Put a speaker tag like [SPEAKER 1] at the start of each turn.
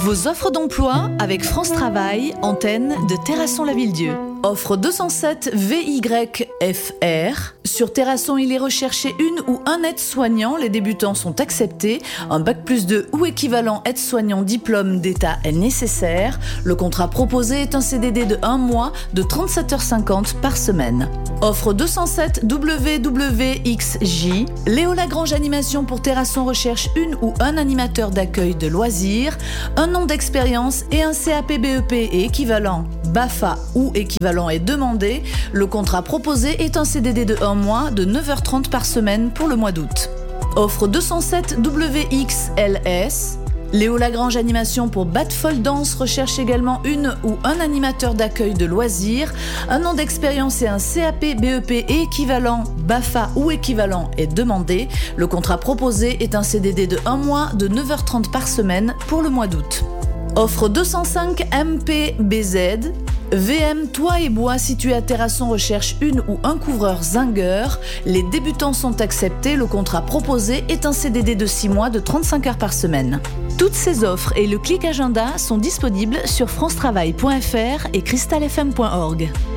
[SPEAKER 1] Vos offres d'emploi avec France Travail, antenne de Terrasson-Lavilledieu. Offre 207 VYFR. Sur Terrasson, il est recherché une ou un aide-soignant. Les débutants sont acceptés. Un bac+2 ou équivalent aide-soignant diplôme d'État est nécessaire. Le contrat proposé est un CDD de 1 mois de 37h50 par semaine. Offre 207 WWXJ. Léo Lagrange Animation pour Terrasson recherche une ou un animateur d'accueil de loisirs, un an d'expérience et un CAP BEP et équivalent BAFA ou équivalent est demandé. Le contrat proposé est un CDD de 1 mois de 9h30 par semaine pour le mois d'août. Offre 207 WXLS. Léo Lagrange Animation pour Batfol Dance recherche également une ou un animateur d'accueil de loisirs, un an d'expérience et un CAP BEP et équivalent BAFA ou équivalent est demandé. Le contrat proposé est un CDD de 1 mois de 9h30 par semaine pour le mois d'août. Offre 205 MPBZ. VM Toit et Bois situé à Terrasson recherche une ou un couvreur zingueur. Les débutants sont acceptés. Le contrat proposé est un CDD de 6 mois de 35 heures par semaine. Toutes ces offres et le clic agenda sont disponibles sur francetravail.fr et crystalfm.org.